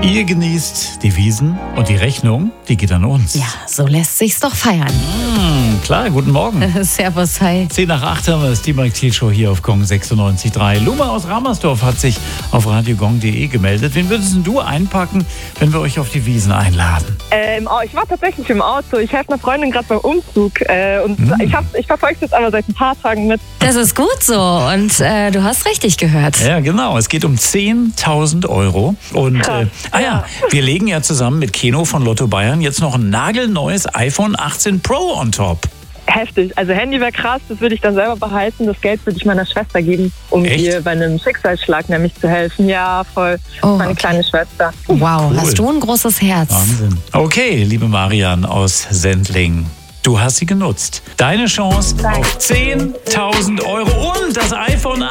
Ihr genießt die Wiesn und die Rechnung, die geht an uns. Ja, so lässt sich's doch feiern. Klar, guten Morgen. Servus, hi. 10:08 haben wir das die Mike-Thiel-Show hier auf Gong 96.3. Luma aus Ramersdorf hat sich auf radiogong.de gemeldet. Wen würdest du einpacken, wenn wir euch auf die Wiesn einladen? Ich war tatsächlich im Auto. Ich helfe einer Freundin gerade beim Umzug. Ich verfolge es jetzt aber seit ein paar Tagen mit. Das ist gut so und du hast richtig gehört. Ja, genau. Es geht um 10.000 Euro. Und wir legen ja zusammen mit Keno von Lotto Bayern jetzt noch ein nagelneues iPhone 18 Pro on top. Heftig. Also Handy wäre krass, das würde ich dann selber behalten. Das Geld würde ich meiner Schwester geben, um ihr bei einem Schicksalsschlag nämlich zu helfen. Ja, voll. Meine kleine Schwester. Wow, Cool. Hast du ein großes Herz. Wahnsinn. Okay, liebe Marian aus Sendling. Du hast sie genutzt. Deine Chance auf 10.000 Euro und das iPhone